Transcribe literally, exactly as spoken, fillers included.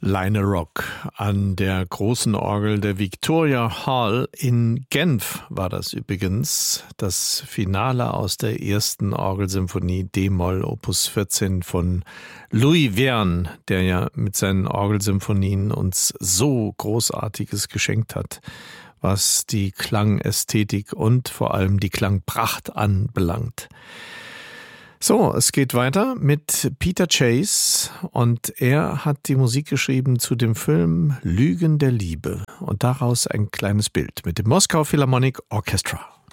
Line Rock an der großen Orgel der Victoria Hall in Genf war das übrigens. Das Finale aus der ersten Orgelsymphonie D-Moll Opus vierzehn von Louis Vierne, der ja mit seinen Orgelsymphonien uns so Großartiges geschenkt hat, was die Klangästhetik und vor allem die Klangpracht anbelangt. So, es geht weiter mit Peter Chase und er hat die Musik geschrieben zu dem Film Lügen der Liebe und daraus ein kleines Bild mit dem Moskau Philharmonic Orchestra.